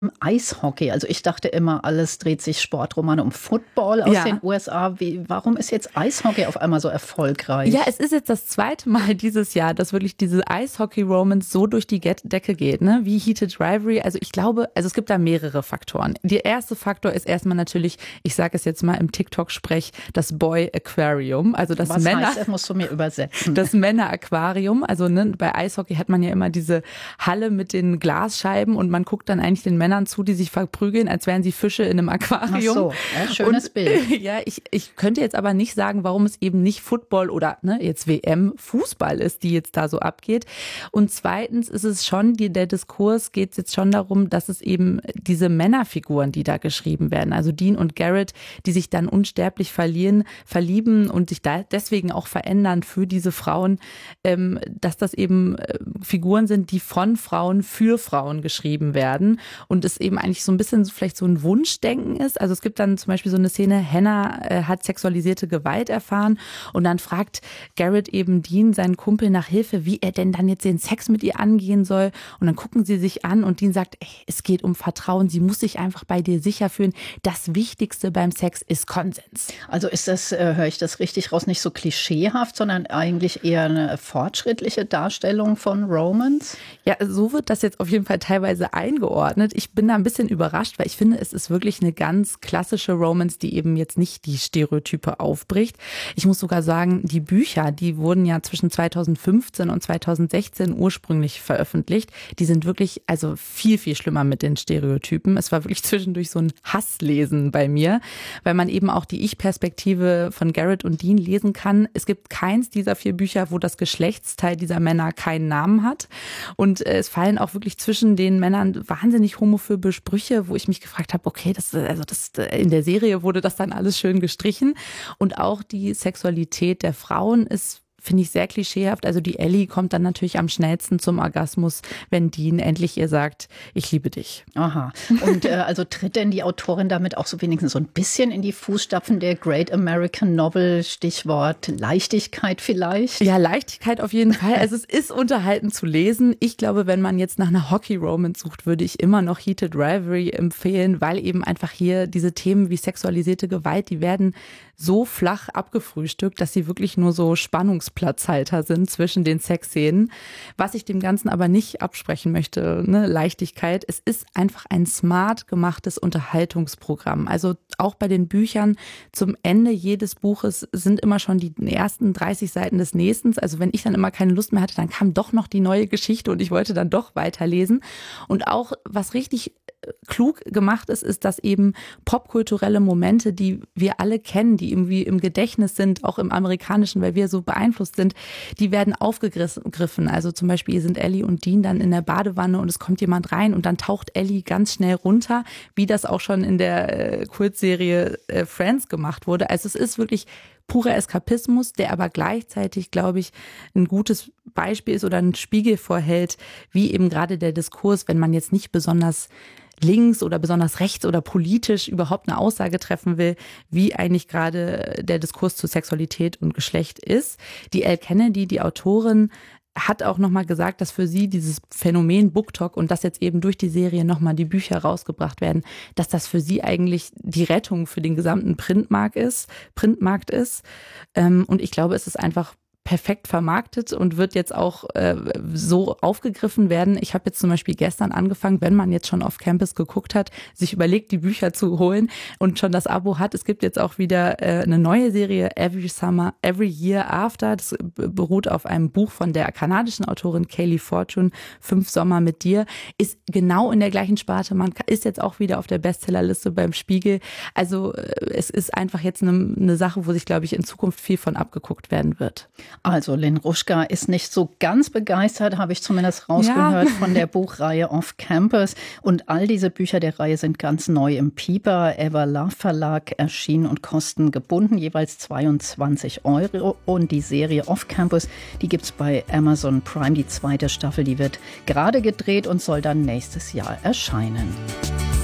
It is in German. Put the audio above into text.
Eishockey. Also ich dachte immer, alles dreht sich Sportromane um Football aus den USA. Warum ist jetzt Eishockey auf einmal so erfolgreich? Ja, es ist jetzt das zweite Mal dieses Jahr, dass wirklich diese Eishockey-Romance so durch die Decke geht, ne? Wie Heated Rivalry. Also ich glaube, es gibt da mehrere Faktoren. Der erste Faktor ist erstmal natürlich, ich sage es jetzt mal im TikTok-Sprech, das Boy Aquarium. Also das Was heißt, das musst du mir übersetzen. Das Männer-Aquarium. Also bei Eishockey hat man ja immer diese Halle mit den Glasscheiben und man guckt dann eigentlich den Männern zu, die sich verprügeln, als wären sie Fische in einem Aquarium. Ach so, ja, schönes Bild. Ja, ich könnte jetzt aber nicht sagen, warum es eben nicht Football oder jetzt WM Fußball ist, die jetzt da so abgeht. Und zweitens ist es schon, der Diskurs geht jetzt schon darum, dass es eben diese Männerfiguren, die da geschrieben werden, also Dean und Garrett, die sich dann unsterblich verlieben und sich da deswegen auch verändern für diese Frauen, dass das eben Figuren sind, die von Frauen für Frauen geschrieben werden und es eben eigentlich so ein bisschen vielleicht so ein Wunschdenken ist. Also es gibt dann zum Beispiel so eine Szene, Hannah hat sexualisierte Gewalt erfahren und dann fragt Garrett eben Dean, seinen Kumpel, nach Hilfe, wie er denn dann jetzt den Sex mit ihr angehen soll. Und dann gucken sie sich an und Dean sagt, es geht um Vertrauen, sie muss sich einfach bei dir sicher fühlen. Das Wichtigste beim Sex ist Konsens. Also ist das, höre ich das richtig raus, nicht so klischeehaft, sondern eigentlich eher eine fortschrittliche Darstellung von Romance? Ja, so wird das jetzt auf jeden Fall teilweise eingeordnet. Ich bin da ein bisschen überrascht, weil ich finde, es ist wirklich eine ganz klassische Romance, die eben jetzt nicht die Stereotype aufbricht. Ich muss sogar sagen, die Bücher, die wurden ja zwischen 2015 und 2016 ursprünglich veröffentlicht. Die sind wirklich also viel, viel schlimmer mit den Stereotypen. Es war wirklich zwischendurch so ein Hasslesen bei mir, weil man eben auch die Ich-Perspektive von Garrett und Dean lesen kann. Es gibt keins dieser 4 Bücher, wo das Geschlechtsteil dieser Männer keinen Namen hat. Und es fallen auch wirklich zwischen den Männern wahnsinnig homophobe Sprüche, wo ich mich gefragt habe, okay, in der Serie wurde das dann alles schön gestrichen. Und auch die Sexualität der Frauen ist, finde ich, sehr klischeehaft. Also die Ellie kommt dann natürlich am schnellsten zum Orgasmus, wenn Dean endlich ihr sagt, ich liebe dich. Aha. Und also tritt denn die Autorin damit auch so wenigstens so ein bisschen in die Fußstapfen der Great American Novel, Stichwort Leichtigkeit vielleicht? Ja, Leichtigkeit auf jeden Fall. Also es ist unterhaltend zu lesen. Ich glaube, wenn man jetzt nach einer Hockey-Romance sucht, würde ich immer noch Heated Rivalry empfehlen, weil eben einfach hier diese Themen wie sexualisierte Gewalt, die werden so flach abgefrühstückt, dass sie wirklich nur so Spannungsplatzhalter sind zwischen den Sexszenen. Was ich dem Ganzen aber nicht absprechen möchte, Leichtigkeit. Es ist einfach ein smart gemachtes Unterhaltungsprogramm. Also auch bei den Büchern zum Ende jedes Buches sind immer schon die ersten 30 Seiten des nächsten. Also wenn ich dann immer keine Lust mehr hatte, dann kam doch noch die neue Geschichte und ich wollte dann doch weiterlesen. Und auch was richtig klug gemacht ist, dass eben popkulturelle Momente, die wir alle kennen, die irgendwie im Gedächtnis sind, auch im Amerikanischen, weil wir so beeinflusst sind, die werden aufgegriffen. Also zum Beispiel sind Ellie und Dean dann in der Badewanne und es kommt jemand rein und dann taucht Ellie ganz schnell runter, wie das auch schon in der Kurzserie Friends gemacht wurde. Also es ist wirklich purer Eskapismus, der aber gleichzeitig, glaube ich, ein gutes Beispiel ist oder ein Spiegel vorhält, wie eben gerade der Diskurs, wenn man jetzt nicht besonders links oder besonders rechts oder politisch überhaupt eine Aussage treffen will, wie eigentlich gerade der Diskurs zu Sexualität und Geschlecht ist. Die Elle Kennedy, die Autorin, hat auch nochmal gesagt, dass für sie dieses Phänomen BookTok und dass jetzt eben durch die Serie nochmal die Bücher rausgebracht werden, dass das für sie eigentlich die Rettung für den gesamten Printmarkt ist. Und ich glaube, es ist einfach perfekt vermarktet und wird jetzt auch so aufgegriffen werden. Ich habe jetzt zum Beispiel gestern angefangen, wenn man jetzt schon auf Campus geguckt hat, sich überlegt, die Bücher zu holen und schon das Abo hat. Es gibt jetzt auch wieder eine neue Serie, Every Summer, Every Year After. Das beruht auf einem Buch von der kanadischen Autorin Kaylee Fortune, 5 Sommer mit dir. Ist genau in der gleichen Sparte. Man ist jetzt auch wieder auf der Bestsellerliste beim Spiegel. Also es ist einfach jetzt eine Sache, wo sich, glaube ich, in Zukunft viel von abgeguckt werden wird. Also Lynn Ruschka ist nicht so ganz begeistert, habe ich zumindest rausgehört, von der Buchreihe Off Campus. Und all diese Bücher der Reihe sind ganz neu im Piper Ever Love Verlag erschienen und kosten gebunden jeweils 22 €. Und die Serie Off Campus, die gibt es bei Amazon Prime. Die 2. Staffel, die wird gerade gedreht und soll dann nächstes Jahr erscheinen.